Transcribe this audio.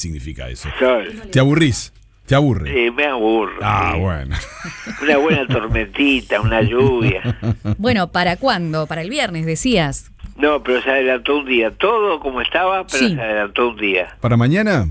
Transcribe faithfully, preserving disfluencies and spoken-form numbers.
significa eso. Sol. ¿Te aburrís? ¿Te aburre? Sí, me aburro. Ah, sí. bueno. Una buena tormentita, una lluvia. Bueno, ¿para cuándo? Para el viernes, decías. No, pero se adelantó un día. Todo como estaba, pero Sí. se adelantó un día. ¿Para mañana?